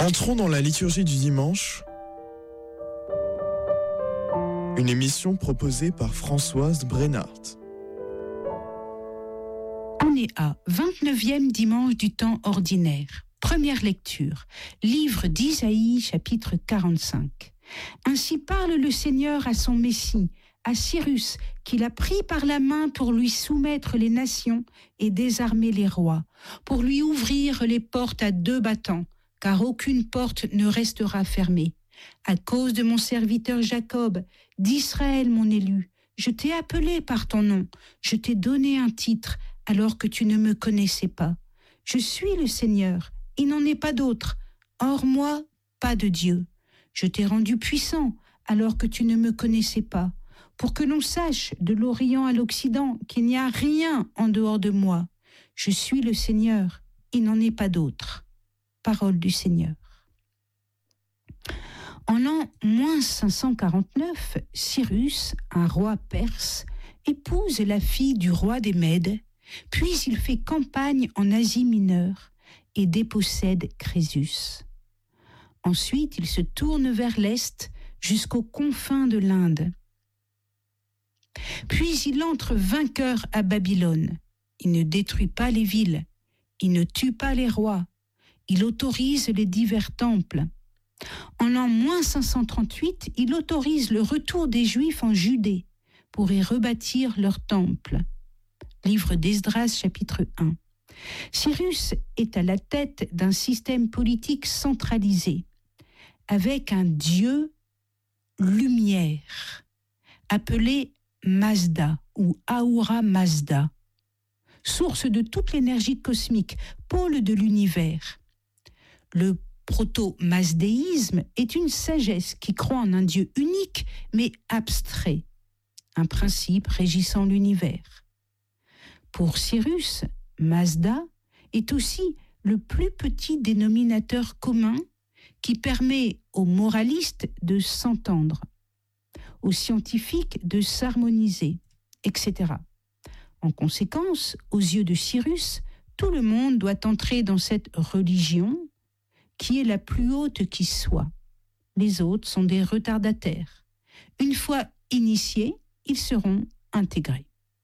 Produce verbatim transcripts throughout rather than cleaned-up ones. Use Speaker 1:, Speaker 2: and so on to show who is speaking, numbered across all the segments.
Speaker 1: Entrons dans la liturgie du dimanche, une émission proposée par Françoise Brennart.
Speaker 2: On est à vingt-neuvième dimanche du temps ordinaire. Première lecture, livre d'Isaïe, chapitre quarante-cinq. Ainsi parle le Seigneur à son Messie, à Cyrus, qu'il a pris par la main pour lui soumettre les nations et désarmer les rois, pour lui ouvrir les portes à deux battants, car aucune porte ne restera fermée. À cause de mon serviteur Jacob, d'Israël mon élu, je t'ai appelé par ton nom, je t'ai donné un titre alors que tu ne me connaissais pas. Je suis le Seigneur, il n'en est pas d'autre. Hors moi, pas de Dieu. Je t'ai rendu puissant alors que tu ne me connaissais pas, pour que l'on sache de l'Orient à l'Occident qu'il n'y a rien en dehors de moi. Je suis le Seigneur, il n'en est pas d'autre. Parole du Seigneur. En l'an moins cinq cent quarante-neuf, Cyrus, un roi perse, épouse la fille du roi des Mèdes, puis il fait campagne en Asie mineure et dépossède Crésus. Ensuite, il se tourne vers l'Est jusqu'aux confins de l'Inde. Puis il entre vainqueur à Babylone. Il ne détruit pas les villes, il ne tue pas les rois, il autorise les divers temples. En l'an moins cinq cent trente-huit, il autorise le retour des Juifs en Judée pour y rebâtir leur temple. Livre d'Esdras, chapitre un. Cyrus est à la tête d'un système politique centralisé, avec un dieu lumière, appelé Mazda ou Ahura Mazda, source de toute l'énergie cosmique, pôle de l'univers. Le proto-mazdéisme est une sagesse qui croit en un Dieu unique mais abstrait, un principe régissant l'univers. Pour Cyrus, Mazda est aussi le plus petit dénominateur commun qui permet aux moralistes de s'entendre, aux scientifiques de s'harmoniser, et cetera. En conséquence, aux yeux de Cyrus, tout le monde doit entrer dans cette religion qui est la plus haute qui soit. Les autres sont des retardataires. Une fois initiés, ils seront intégrés.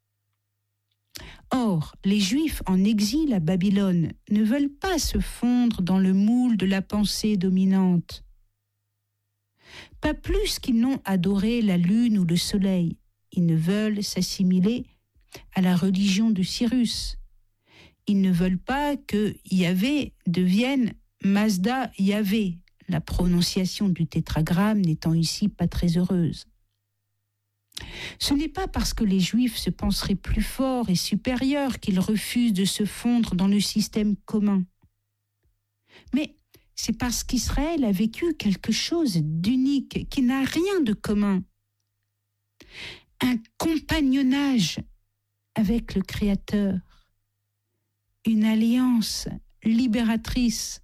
Speaker 2: Or, les Juifs en exil à Babylone ne veulent pas se fondre dans le moule de la pensée dominante. Pas plus qu'ils n'ont adoré la lune ou le soleil. Ils ne veulent s'assimiler à la religion de Cyrus. Ils ne veulent pas que Yahvé devienne Mazda Yahvé, la prononciation du tétragramme n'étant ici pas très heureuse. Ce n'est pas parce que les Juifs se penseraient plus forts et supérieurs qu'ils refusent de se fondre dans le système commun. Mais c'est parce qu'Israël a vécu quelque chose d'unique, qui n'a rien de commun. Un compagnonnage avec le Créateur, une alliance libératrice.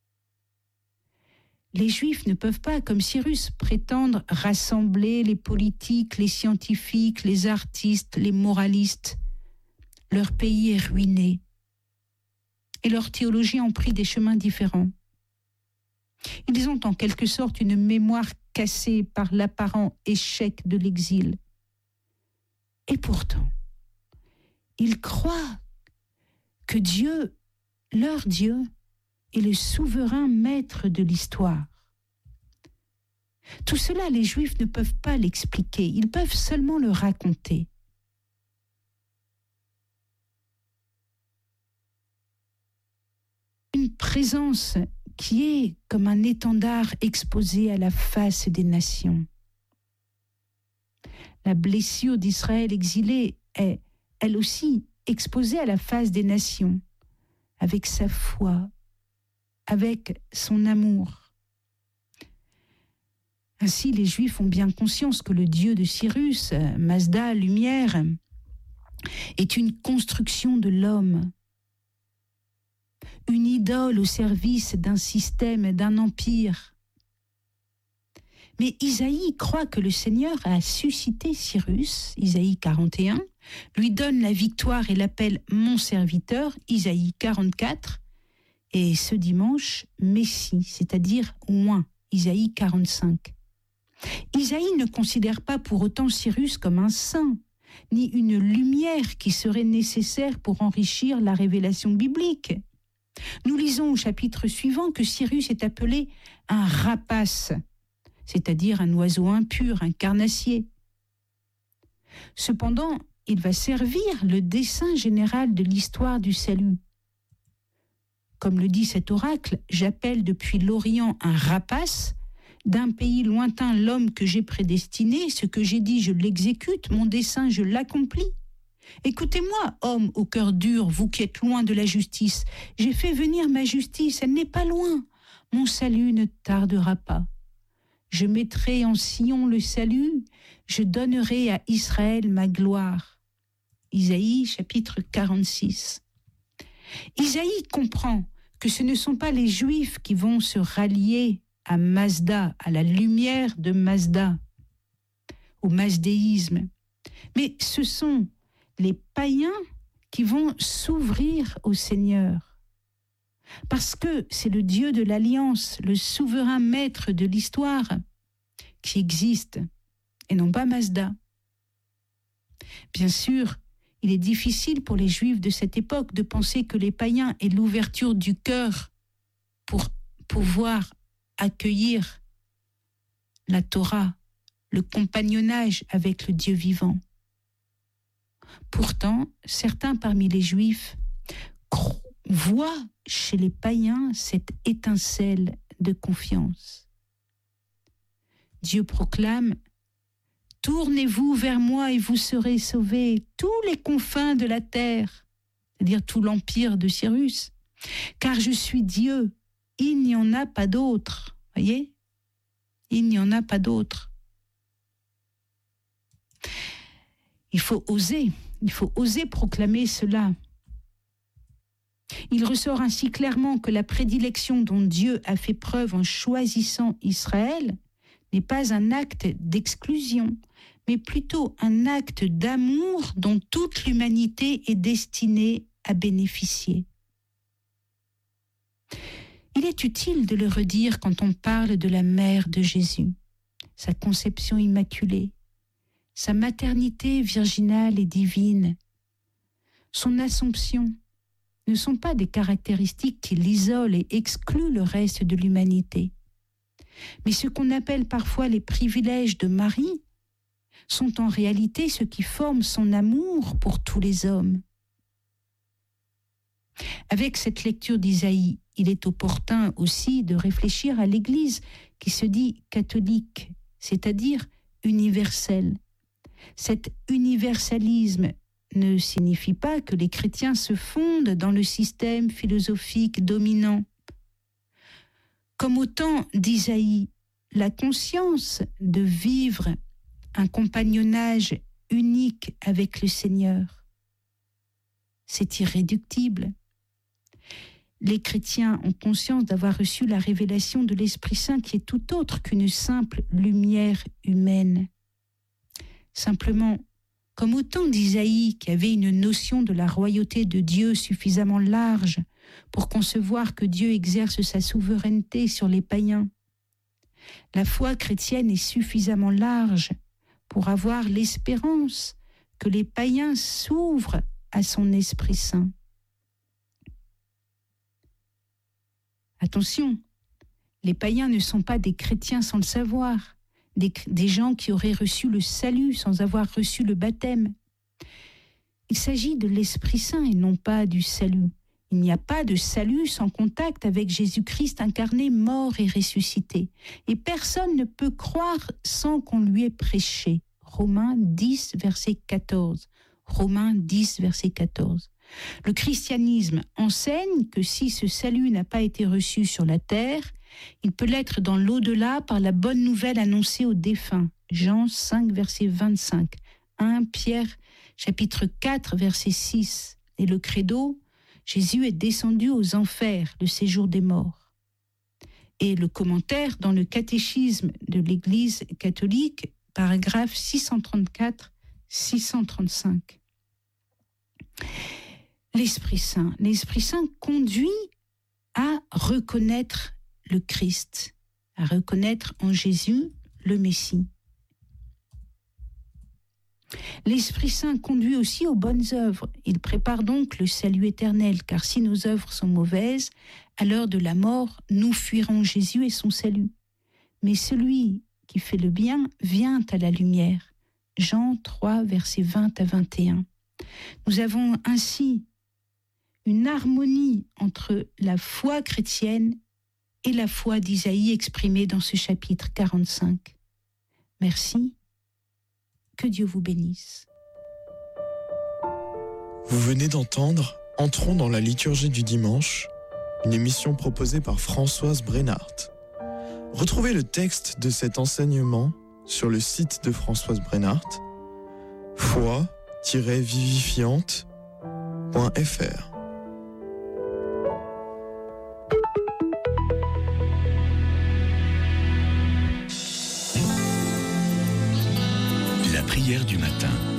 Speaker 2: Les Juifs ne peuvent pas, comme Cyrus, prétendre rassembler les politiques, les scientifiques, les artistes, les moralistes. Leur pays est ruiné et leurs théologies ont pris des chemins différents. Ils ont en quelque sorte une mémoire cassée par l'apparent échec de l'exil. Et pourtant, ils croient que Dieu, leur Dieu, est le souverain maître de l'histoire. Tout cela, les Juifs ne peuvent pas l'expliquer, ils peuvent seulement le raconter. Une présence qui est comme un étendard exposé à la face des nations. La blessure d'Israël exilé est, elle aussi, exposée à la face des nations, avec sa foi, avec son amour. Ainsi, les Juifs ont bien conscience que le Dieu de Cyrus, Mazda, lumière, est une construction de l'homme, une idole au service d'un système, d'un empire. Mais Isaïe croit que le Seigneur a suscité Cyrus, Isaïe quarante et un, lui donne la victoire et l'appelle « mon serviteur », Isaïe quarante-quatre, et ce dimanche, Messie, c'est-à-dire oint, Isaïe quarante-cinq. Isaïe ne considère pas pour autant Cyrus comme un saint, ni une lumière qui serait nécessaire pour enrichir la révélation biblique. Nous lisons au chapitre suivant que Cyrus est appelé un rapace, c'est-à-dire un oiseau impur, un carnassier. Cependant, il va servir le dessein général de l'histoire du salut. Comme le dit cet oracle, j'appelle depuis l'Orient un rapace, d'un pays lointain l'homme que j'ai prédestiné, ce que j'ai dit je l'exécute, mon dessein je l'accomplis. Écoutez-moi, homme au cœur dur, vous qui êtes loin de la justice, j'ai fait venir ma justice, elle n'est pas loin, mon salut ne tardera pas. Je mettrai en Sion le salut, je donnerai à Israël ma gloire. Isaïe chapitre quarante-six. Isaïe comprend que ce ne sont pas les Juifs qui vont se rallier à Mazda, à la lumière de Mazda, au mazdéisme, mais ce sont les païens qui vont s'ouvrir au Seigneur. Parce que c'est le Dieu de l'Alliance, le souverain maître de l'histoire, qui existe, et non pas Mazda. Bien sûr, il est difficile pour les Juifs de cette époque de penser que les païens aient l'ouverture du cœur pour pouvoir accueillir la Torah, le compagnonnage avec le Dieu vivant. Pourtant, certains parmi les Juifs voient chez les païens cette étincelle de confiance. Dieu proclame « Tournez-vous vers moi et vous serez sauvés, tous les confins de la terre », c'est-à-dire tout l'empire de Cyrus, « car je suis Dieu, il n'y en a pas d'autre. » Voyez ? Il n'y en a pas d'autre. Il faut oser, il faut oser proclamer cela. Il ressort ainsi clairement que la prédilection dont Dieu a fait preuve en choisissant Israël n'est pas un acte d'exclusion, mais plutôt un acte d'amour dont toute l'humanité est destinée à bénéficier. Il est utile de le redire quand on parle de la mère de Jésus, sa conception immaculée, sa maternité virginale et divine, son assomption ne sont pas des caractéristiques qui l'isolent et excluent le reste de l'humanité. Mais ce qu'on appelle parfois les privilèges de Marie sont en réalité ce qui forme son amour pour tous les hommes. Avec cette lecture d'Isaïe, il est opportun aussi de réfléchir à l'Église qui se dit catholique, c'est-à-dire universelle. Cet universalisme ne signifie pas que les chrétiens se fondent dans le système philosophique dominant. Comme au temps d'Isaïe, la conscience de vivre un compagnonnage unique avec le Seigneur, c'est irréductible. Les chrétiens ont conscience d'avoir reçu la révélation de l'Esprit Saint qui est tout autre qu'une simple lumière humaine. Simplement, comme au temps d'Isaïe qui avait une notion de la royauté de Dieu suffisamment large pour concevoir que Dieu exerce sa souveraineté sur les païens, la foi chrétienne est suffisamment large pour avoir l'espérance que les païens s'ouvrent à son Esprit Saint. Attention, les païens ne sont pas des chrétiens sans le savoir, des, des gens qui auraient reçu le salut sans avoir reçu le baptême. Il s'agit de l'Esprit Saint et non pas du salut. Il n'y a pas de salut sans contact avec Jésus-Christ incarné, mort et ressuscité. Et personne ne peut croire sans qu'on lui ait prêché. Romains dix, verset quatorze. Romains dix, verset quatorze. Le christianisme enseigne que si ce salut n'a pas été reçu sur la terre, il peut l'être dans l'au-delà par la bonne nouvelle annoncée aux défunts. Jean cinq, verset vingt-cinq. premier Pierre, chapitre quatre, verset six. Et le credo, Jésus est descendu aux enfers, le séjour des morts. Et le commentaire dans le catéchisme de l'Église catholique, paragraphe six cent trente-quatre six cent trente-cinq. L'Esprit Saint. L'Esprit Saint conduit à reconnaître le Christ, à reconnaître en Jésus le Messie. L'Esprit Saint conduit aussi aux bonnes œuvres. Il prépare donc le salut éternel, car si nos œuvres sont mauvaises, à l'heure de la mort, nous fuirons Jésus et son salut. Mais celui qui fait le bien vient à la lumière. Jean trois, versets vingt à vingt et un. Nous avons ainsi une harmonie entre la foi chrétienne et la foi d'Isaïe exprimée dans ce chapitre quarante-cinq. Merci. Que Dieu vous bénisse.
Speaker 1: Vous venez d'entendre Entrons dans la liturgie du dimanche, une émission proposée par Françoise Brennart. Retrouvez le texte de cet enseignement sur le site de Françoise Brennart, foi tiret vivifiante point f r.
Speaker 3: La prière du matin.